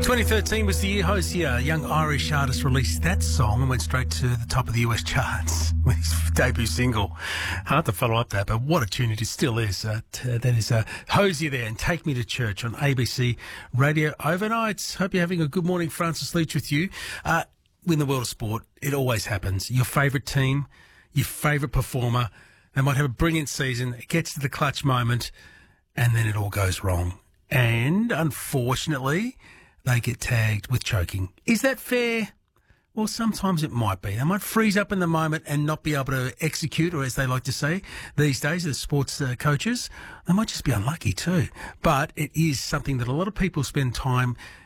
2013 was the year Hosier, a young Irish artist, released that song and went straight to the top of the US charts with his debut single. Hard to follow up that, but what a tune it still is. That is Hosier there and Take Me to Church on ABC Radio Overnight. Hope you're having a good morning. Francis Leach with you. In the world of sport, it always happens. Your favourite team, your favourite performer, they might have a brilliant season. It gets to the clutch moment and then it all goes wrong. And unfortunately, they get tagged with choking. Is that fair? Well, sometimes it might be. They might freeze up in the moment and not be able to execute, or as they like to say these days, the sports coaches, they might just be unlucky too. But it is something that a lot of people spend time